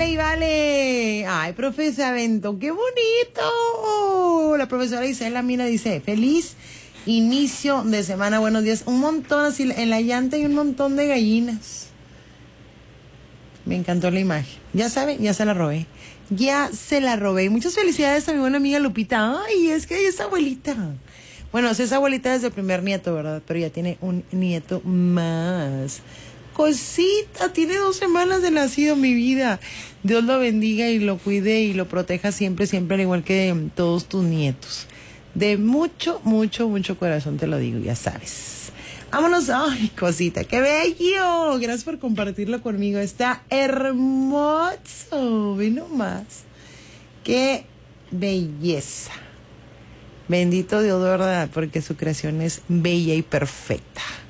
vale y vale. Ay, profesora Bento, qué bonito. La profesora Isela Mina dice, feliz inicio de semana, buenos días. Un montón, así en la llanta hay un montón de gallinas. Me encantó la imagen. Ya saben, ya se la robé. Ya se la robé. Muchas felicidades a mi buena amiga Lupita. Ay, es que ella es abuelita. Bueno, es abuelita desde el primer nieto, ¿verdad? Pero ya tiene un nieto más. Cosita, tiene 2 semanas de nacido, mi vida. Dios lo bendiga y lo cuide y lo proteja siempre, siempre, al igual que todos tus nietos. De mucho, mucho, mucho corazón te lo digo, ya sabes. Vámonos. Ay, cosita, qué bello. Gracias por compartirlo conmigo. Está hermoso. Ve nomás. Qué belleza. Bendito Dios, de verdad, porque su creación es bella y perfecta.